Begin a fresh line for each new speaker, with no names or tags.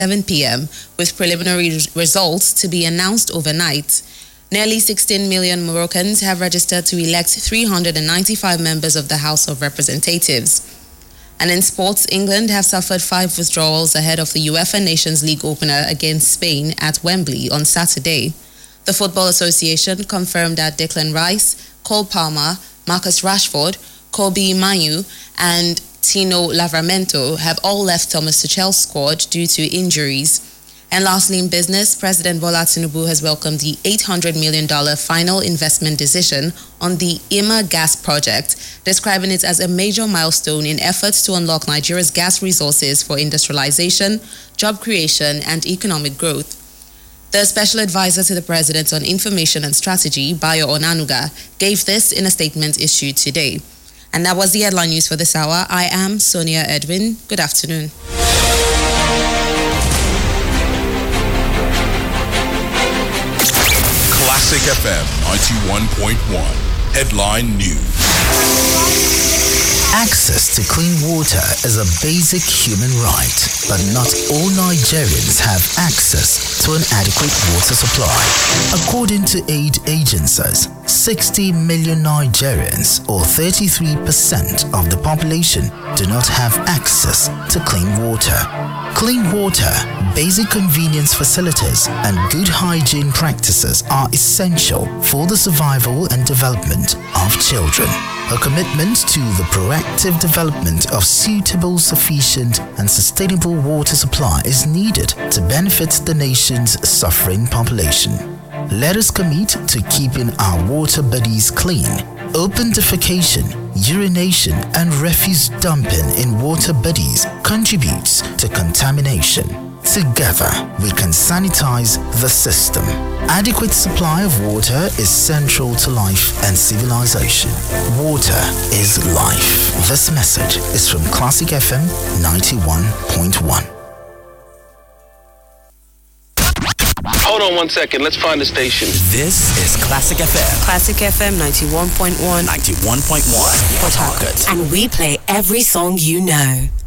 7 p.m., with preliminary results to be announced overnight. Nearly 16 million Moroccans have registered to elect 395 members of the House of Representatives. And in sports, England have suffered 5 withdrawals ahead of the UEFA Nations League opener against Spain at Wembley on Saturday. The Football Association confirmed that Declan Rice, Cole Palmer, Marcus Rashford, Kobe Manu, and Tino Livramento have all left Thomas Tuchel's squad due to injuries. And lastly, in business, President Bola Tinubu has welcomed the $800 million final investment decision on the Ima gas project, describing it as a major milestone in efforts to unlock Nigeria's gas resources for industrialization, job creation, and economic growth. The special advisor to the president on information and strategy, Bayo Onanuga, gave this in a statement issued today. And that was the headline news for this hour. I am Sonia Edwin. Good afternoon.
Classic FM 91.1. Headline News.
Access to clean water is a basic human right, but not all Nigerians have access to an adequate water supply. According to aid agencies, 60 million Nigerians, or 33% of the population, do not have access to clean water. Clean water, basic convenience facilities, and good hygiene practices are essential for the survival and development of children. A commitment to the proactive development of suitable, sufficient, and sustainable water supply is needed to benefit the nation's suffering population. Let us commit to keeping our water bodies clean. Open defecation, urination, and refuse dumping in water bodies contributes to contamination. Together, we can sanitize the system. Adequate supply of water is central to life and civilization. Water is life. This message is from Classic FM 91.1.
Hold on 1 second. Let's find the station.
This is Classic FM.
Classic FM 91.1.
91.1. Port Harcourt.
And we play every song you know.